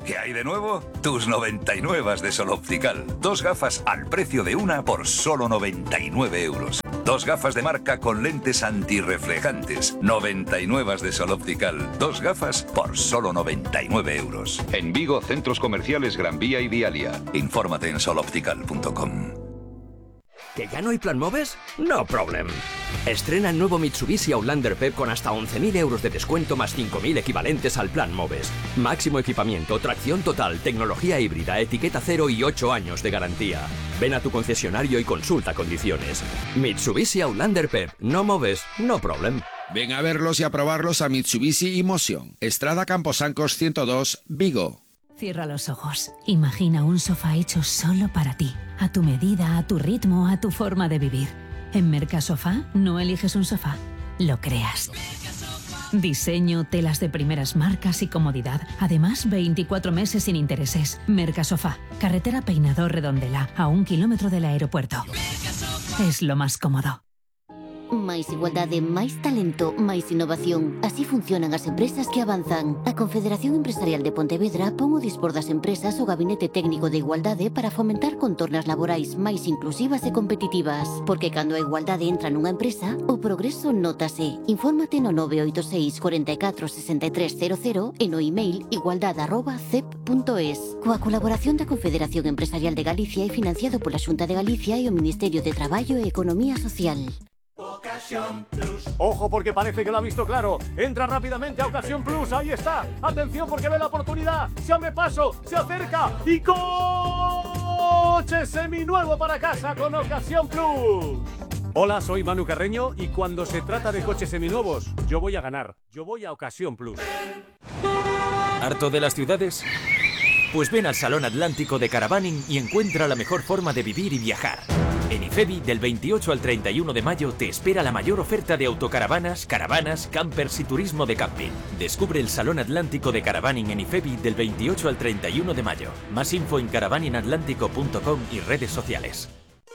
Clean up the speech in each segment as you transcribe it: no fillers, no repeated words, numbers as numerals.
¿Qué hay de nuevo? Tus 99 de Sol Optical. 2 gafas al precio de una por solo 99 euros. 2 gafas de marca con lentes antirreflejantes. 99 de Sol Optical. 2 gafas por solo 99 euros. En Vigo, centros comerciales Gran Vía y Vialia. Infórmate en soloptical.com. ¿Que ya no hay plan MOVES? No problem. Estrena el nuevo Mitsubishi Outlander PHEV con hasta 11.000 euros de descuento más 5.000 equivalentes al plan MOVES. Máximo equipamiento, tracción total, tecnología híbrida, etiqueta cero y 8 años de garantía. Ven a tu concesionario y consulta condiciones. Mitsubishi Outlander PHEV. No MOVES, no problem. Ven a verlos y a probarlos a Mitsubishi Emotion. Estrada Camposancos 102, Vigo. Cierra los ojos. Imagina un sofá hecho solo para ti. A tu medida, a tu ritmo, a tu forma de vivir. En Mercasofá no eliges un sofá, lo creas. Diseño, telas de primeras marcas y comodidad. Además, 24 meses sin intereses. Mercasofá. Carretera Peinador Redondela, a 1 kilómetro del aeropuerto. Es lo más cómodo. Máis igualdade, máis talento, máis innovación. Así funcionan as empresas que avanzan. A Confederación Empresarial de Pontevedra pon o dispor das empresas o Gabinete Técnico de Igualdade para fomentar contornas laborais máis inclusivas e competitivas. Porque cando a igualdade entra nunha empresa, o progreso nótase. Infórmate no 986 44 63 00 e no email igualdade@cep.es. Coa colaboración da Confederación Empresarial de Galicia e financiado pola Xunta de Galicia e o Ministerio de Traballo e Economía Social. Ocasión Plus. Ojo porque parece que lo ha visto claro. Entra rápidamente a Ocasión Plus. Ahí está. Atención porque ve la oportunidad. Se abre paso, se acerca y coche seminuevo para casa con Ocasión Plus. Hola, soy Manu Carreño y cuando se trata de coches seminuevos, yo voy a ganar. Yo voy a Ocasión Plus. ¿Harto de las ciudades? Pues ven al Salón Atlántico de Caravaning y encuentra la mejor forma de vivir y viajar. En IFEBI, del 28 al 31 de mayo, te espera la mayor oferta de autocaravanas, caravanas, campers y turismo de camping. Descubre el Salón Atlántico de Caravaning en IFEBI del 28 al 31 de mayo. Más info en caravaningatlántico.com y redes sociales.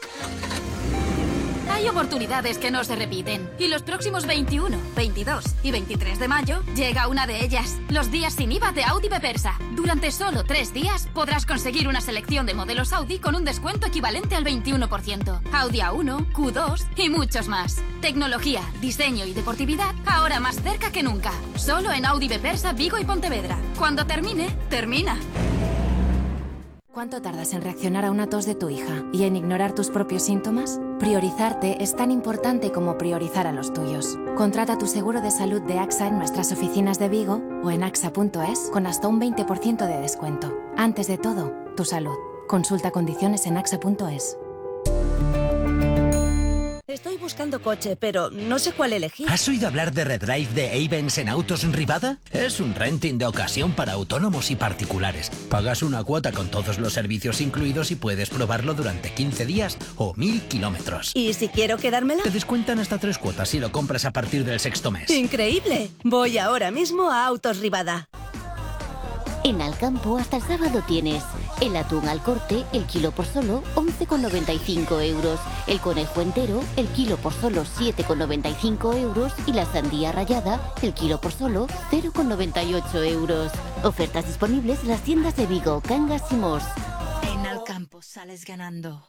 Hay oportunidades que no se repiten. Y los próximos 21, 22 y 23 de mayo llega una de ellas. Los días sin IVA de Audi Bepersa. Durante solo 3 días podrás conseguir una selección de modelos Audi con un descuento equivalente al 21%. Audi A1, Q2 y muchos más. Tecnología, diseño y deportividad ahora más cerca que nunca. Solo en Audi Bepersa, Vigo y Pontevedra. Cuando termine, termina. ¿Cuánto tardas en reaccionar a una tos de tu hija y en ignorar tus propios síntomas? Priorizarte es tan importante como priorizar a los tuyos. Contrata tu seguro de salud de AXA en nuestras oficinas de Vigo o en axa.es con hasta un 20% de descuento. Antes de todo, tu salud. Consulta condiciones en axa.es. Estoy buscando coche, pero no sé cuál elegir. ¿Has oído hablar de Redrive de Ayvens en Autos Rivada? Es un renting de ocasión para autónomos y particulares. Pagas una cuota con todos los servicios incluidos y puedes probarlo durante 15 días o 1.000 kilómetros. ¿Y si quiero quedármela? Te descuentan hasta 3 cuotas si lo compras a partir del 6º mes. ¡Increíble! Voy ahora mismo a Autos Rivada. En Alcampo hasta el sábado tienes el atún al corte, el kilo por solo 11,95 euros. El conejo entero, el kilo por solo 7,95 euros. Y la sandía rallada, el kilo por solo 0,98 euros. Ofertas disponibles en las tiendas de Vigo, Cangas y Mos. En Alcampo sales ganando.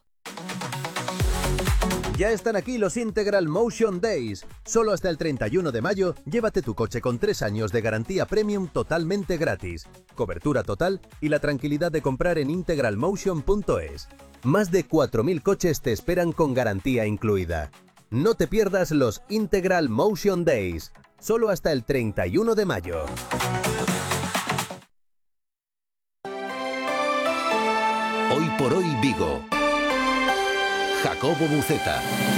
Ya están aquí los Integral Motion Days. Solo hasta el 31 de mayo, llévate tu coche con 3 años de garantía premium totalmente gratis, cobertura total y la tranquilidad de comprar en integralmotion.es. Más de 4.000 coches te esperan con garantía incluida. No te pierdas los Integral Motion Days. Solo hasta el 31 de mayo. Hoy por hoy Vigo. Jacobo Buceta.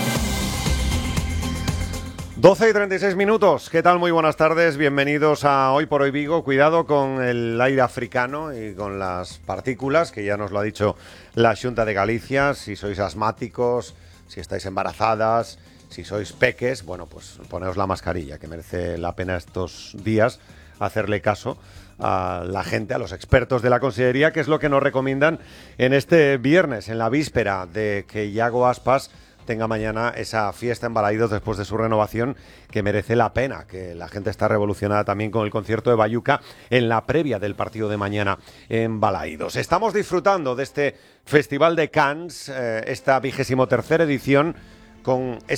12:36. ¿Qué tal? Muy buenas tardes. Bienvenidos a Hoy por Hoy Vigo. Cuidado con el aire africano y con las partículas, que ya nos lo ha dicho la Xunta de Galicia. Si sois asmáticos, si estáis embarazadas, si sois peques, bueno, pues poneos la mascarilla, que merece la pena estos días hacerle caso a la gente, a los expertos de la Consellería, que es lo que nos recomiendan en este viernes, en la víspera de que Iago Aspas tenga mañana esa fiesta en Balaídos después de su renovación, que merece la pena, que la gente está revolucionada también con el concierto de Bayuca en la previa del partido de mañana en Balaídos. Estamos disfrutando de este Festival de Cannes, esta 23ª edición, con